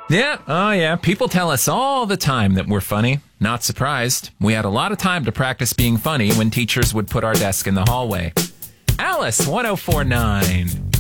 Yeah, oh yeah. People tell us all the time that we're funny. Not surprised. We had a lot of time to practice being funny when teachers would put our desk in the hallway. Alice, 1049.